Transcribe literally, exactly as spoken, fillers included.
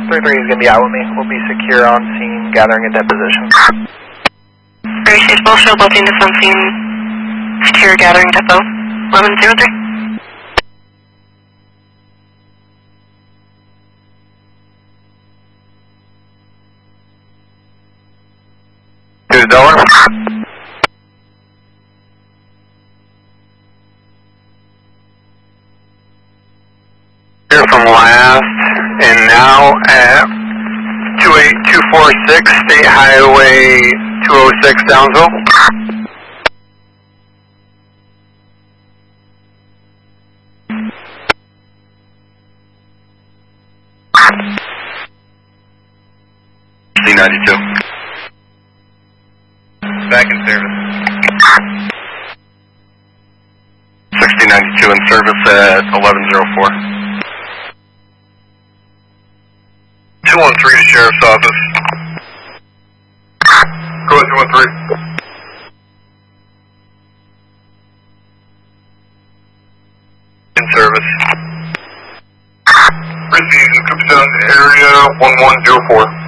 three three is going to be out with me. We'll be secure on scene, gathering a deposition. Very safe, both show both units on scene, secure gathering depot, eleven zero three. Two dollar. Here from last, and now at two eight two four six State Highway two oh six Downsville. C ninety-two. Back in service. sixty ninety-two in service at eleven oh four. two one three to Sheriff's Office. Go ahead, two one three. In service. Receive Cooperstown area one one zero four.